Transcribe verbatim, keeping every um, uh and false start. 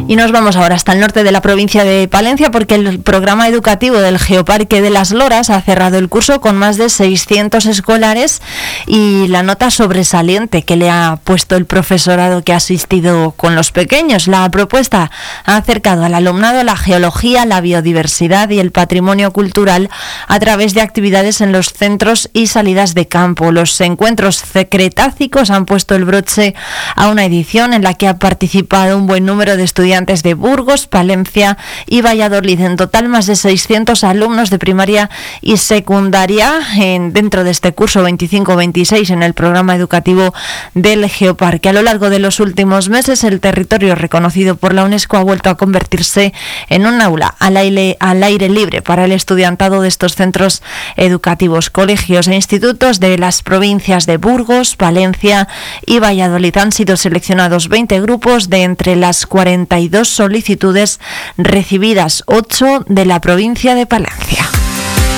Y nos vamos ahora hasta el norte de la provincia de Palencia, porque el programa educativo del Geoparque de las Loras ha cerrado el curso con más de seiscientos escolares y la nota sobresaliente que le ha puesto el profesorado que ha asistido con los pequeños. La propuesta ha acercado al alumnado la geología, la biodiversidad y el patrimonio cultural a través de actividades en los centros y salidas de campo. Los encuentros cretácicos han puesto el broche a una edición en la que ha participado un buen número de estudiantes de Burgos, Palencia y Valladolid. En total, más de seiscientos alumnos de primaria y secundaria en, dentro de este curso veinticinco veintiséis en el programa educativo del Geoparque. A lo largo de los últimos meses, el territorio reconocido por la UNESCO ha vuelto a convertirse en un aula al aire, al aire libre para el estudiantado de estos centros educativos. Colegios e institutos de las provincias de Burgos, Palencia y Valladolid han sido seleccionados veinte grupos de entre las cuarenta y dos solicitudes recibidas, ocho de la provincia de Palencia.